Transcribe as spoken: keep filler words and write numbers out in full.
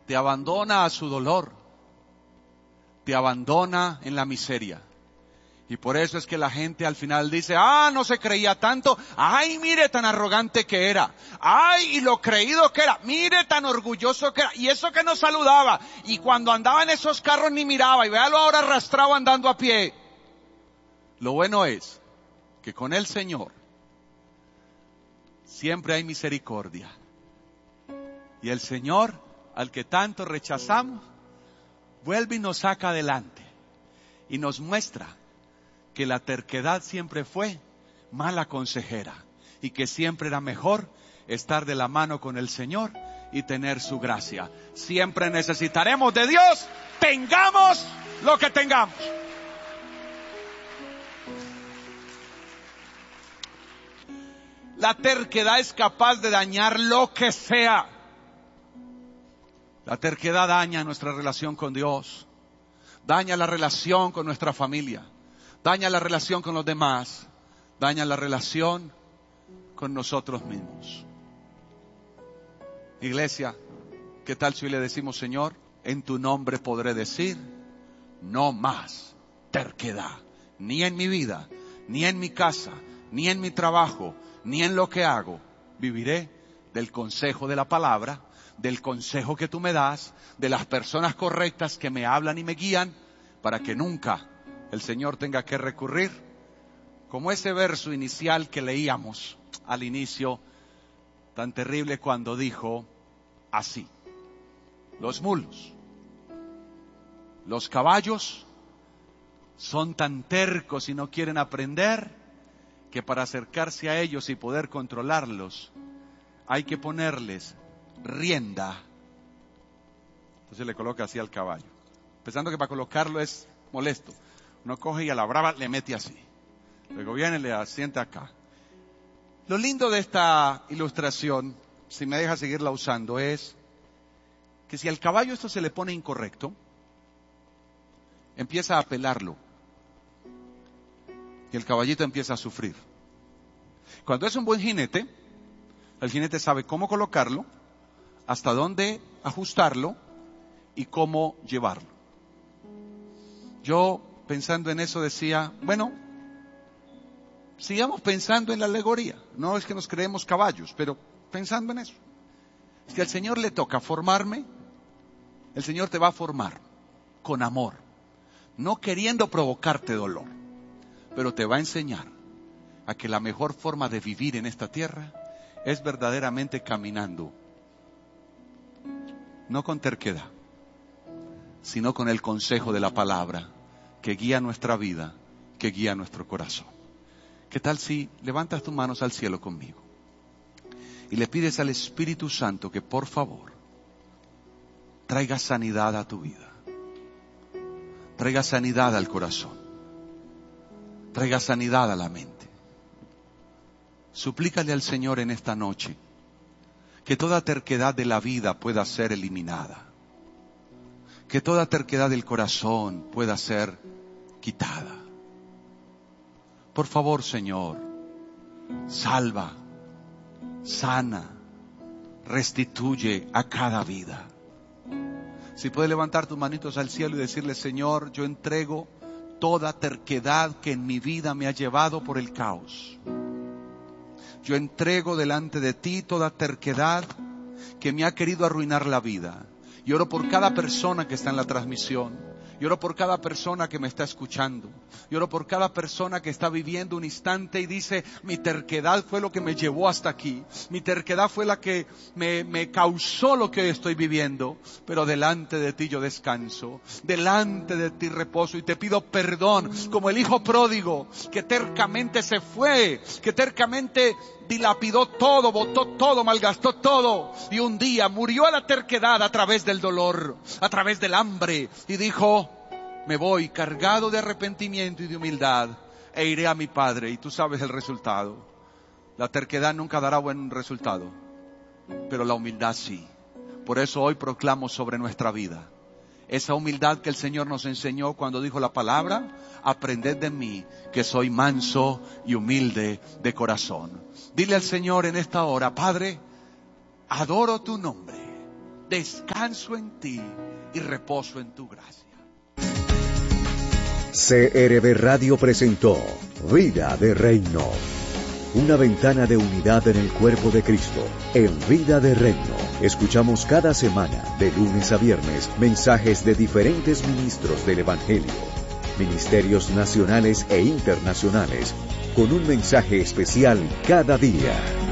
te abandona a su dolor, te abandona en la miseria. Y por eso es que la gente al final dice, ah, no se creía tanto, ay, mire tan arrogante que era, ay, y lo creído que era, mire tan orgulloso que era, y eso que no saludaba, y cuando andaba en esos carros ni miraba, y véalo ahora arrastrado andando a pie. Lo bueno es que con el Señor siempre hay misericordia. Y el Señor, al que tanto rechazamos, vuelve y nos saca adelante, y nos muestra que la terquedad siempre fue mala consejera y que siempre era mejor estar de la mano con el Señor y tener su gracia. Siempre necesitaremos de Dios, tengamos lo que tengamos. La terquedad es capaz de dañar lo que sea. La terquedad daña nuestra relación con Dios, daña la relación con nuestra familia, daña la relación con los demás, daña la relación con nosotros mismos. Iglesia, ¿qué tal si hoy le decimos, Señor, en tu nombre podré decir, no más terquedad, ni en mi vida, ni en mi casa, ni en mi trabajo, ni en lo que hago? Viviré del consejo de la palabra, del consejo que tú me das, de las personas correctas que me hablan y me guían, para que nunca el Señor tenga que recurrir, como ese verso inicial que leíamos al inicio, tan terrible, cuando dijo así: los mulos, los caballos son tan tercos y no quieren aprender, que para acercarse a ellos y poder controlarlos, hay que ponerles rienda. Entonces le coloca así al caballo, pensando que para colocarlo es molesto. Uno coge y a la brava le mete así. Luego viene y le asienta acá. Lo lindo de esta ilustración, si me deja seguirla usando, es que si al caballo esto se le pone incorrecto, empieza a pelarlo. Y el caballito empieza a sufrir. Cuando es un buen jinete, el jinete sabe cómo colocarlo, hasta dónde ajustarlo y cómo llevarlo. Yo, pensando en eso, decía, bueno, sigamos pensando en la alegoría. No es que nos creemos caballos, pero pensando en eso. Es que al Señor le toca formarme, el Señor te va a formar con amor, no queriendo provocarte dolor, pero te va a enseñar a que la mejor forma de vivir en esta tierra es verdaderamente caminando, no con terquedad, sino con el consejo de la palabra que guía nuestra vida, que guía nuestro corazón. ¿Qué tal si levantas tus manos al cielo conmigo y le pides al Espíritu Santo que por favor traiga sanidad a tu vida, traiga sanidad al corazón, traiga sanidad a la mente? Suplícale al Señor en esta noche que toda terquedad de la vida pueda ser eliminada, que toda terquedad del corazón pueda ser quitada. Por favor, Señor, salva, sana, restituye a cada vida. Si puedes levantar tus manitos al cielo y decirle, Señor, yo entrego toda terquedad que en mi vida me ha llevado por el caos. Yo entrego delante de ti toda terquedad que me ha querido arruinar la vida. Y oro por cada persona que está en la transmisión. Y oro por cada persona que me está escuchando. Y oro por cada persona que está viviendo un instante y dice, mi terquedad fue lo que me llevó hasta aquí. Mi terquedad fue la que me, me causó lo que estoy viviendo. Pero delante de ti yo descanso. Delante de ti reposo y te pido perdón. Como el hijo pródigo que tercamente se fue. Que tercamente dilapidó todo, botó todo, malgastó todo. Y un día murió a la terquedad a través del dolor, a través del hambre. Y dijo, me voy cargado de arrepentimiento y de humildad e iré a mi Padre. Y tú sabes el resultado. La terquedad nunca dará buen resultado, pero la humildad sí. Por eso hoy proclamo sobre nuestra vida esa humildad que el Señor nos enseñó cuando dijo la palabra, aprended de mí que soy manso y humilde de corazón. Dile al Señor en esta hora, Padre, adoro tu nombre, descanso en ti y reposo en tu gracia. C R V Radio presentó Vida de Reino. Una ventana de unidad en el cuerpo de Cristo. En Vida de Reino, escuchamos cada semana, de lunes a viernes, mensajes de diferentes ministros del Evangelio, ministerios nacionales e internacionales, con un mensaje especial cada día.